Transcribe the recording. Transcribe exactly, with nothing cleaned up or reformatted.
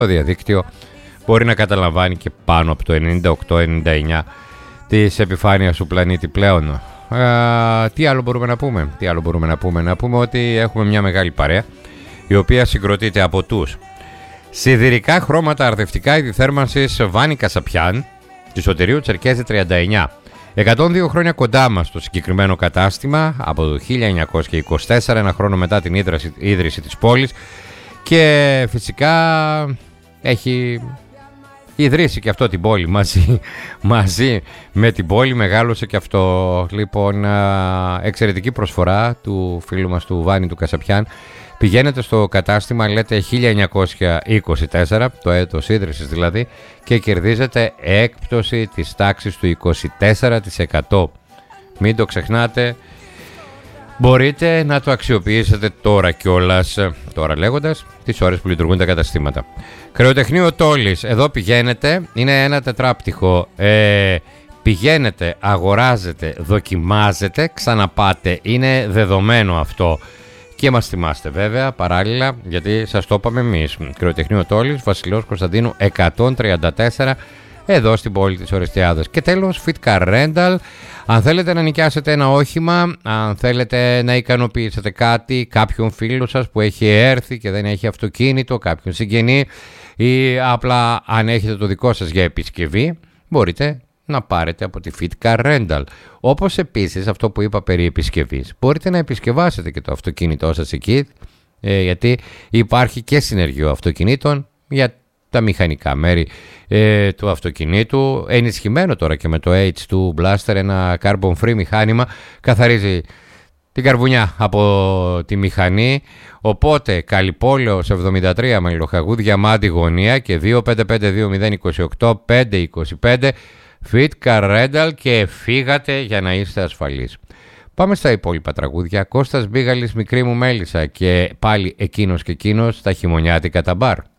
Το διαδίκτυο μπορεί να καταλαμβάνει και πάνω από το ενενήντα οκτώ ενενήντα εννιά της επιφάνειας του πλανήτη πλέον. Α, τι άλλο μπορούμε να πούμε, τι άλλο μπορούμε να πούμε, να πούμε ότι έχουμε μια μεγάλη παρέα η οποία συγκροτείται από τους σιδηρικά χρώματα αρδευτικά ειδηθέρμανσης Βάνη Κασαπιάν της Σωτηρίου Τσερκέζη τριάντα εννιά. εκατόν δύο χρόνια κοντά μας στο συγκεκριμένο κατάστημα από το χίλια εννιακόσια είκοσι τέσσερα, ένα χρόνο μετά την ίδρυση, ίδρυση της πόλης, και φυσικά έχει ιδρύσει και αυτό την πόλη μαζί, μαζί με την πόλη, μεγάλωσε και αυτό. Λοιπόν, εξαιρετική προσφορά του φίλου μας του Βάνη του Κασαπιάν. Πηγαίνετε στο κατάστημα, λέτε χίλια εννιακόσια είκοσι τέσσερα, το έτος ίδρυσης δηλαδή, και κερδίζετε έκπτωση της τάξης του είκοσι τέσσερα τοις εκατό. Μην το ξεχνάτε, μπορείτε να το αξιοποιήσετε τώρα κιόλας, τώρα λέγοντας τις ώρες που λειτουργούν τα καταστήματα. Κρεοτεχνείο Τόλης, εδώ πηγαίνετε, είναι ένα τετράπτυχο, ε, πηγαίνετε, αγοράζετε, δοκιμάζετε, ξαναπάτε, είναι δεδομένο αυτό. Και μας θυμάστε βέβαια παράλληλα, γιατί σας το είπαμε εμείς. Κρεοτεχνείο Τόλης, Βασιλέως Κωνσταντίνου εκατόν τριάντα τέσσερα, εδώ στην πόλη της Ορεστιάδας. Και τέλος, Fitcar Rental. Αν θέλετε να νοικιάσετε ένα όχημα, αν θέλετε να ικανοποιήσετε κάτι, κάποιον φίλο σας που έχει έρθει και δεν έχει αυτοκίνητο, κάποιον συγγενή, ή απλά αν έχετε το δικό σας για επισκευή, μπορείτε να πάρετε από τη Fitcar Rental. Όπως επίσης αυτό που είπα περί επισκευής, μπορείτε να επισκευάσετε και το αυτοκίνητό σας εκεί, ε, γιατί υπάρχει και συνεργείο αυτοκινήτων για τα μηχανικά μέρη ε, του αυτοκινήτου, ενισχυμένο τώρα και με το έιτς του Blaster, ένα carbon free μηχάνημα, καθαρίζει την καρβουνιά από τη μηχανή. Οπότε Καλυπόλεως εβδομήντα τρία Μελοχαγού, Διαμάντη γωνία και δύο πέντε πέντε δύο μηδέν δύο οκτώ πέντε είκοσι πέντε Fitcar Rental, και φύγατε για να είστε ασφαλείς. Πάμε στα υπόλοιπα τραγούδια. Κώστας Μπίγαλης, Μικρή μου μέλισσα, και πάλι εκείνος και εκείνος, τα χειμωνιάτικα τα μπαρ.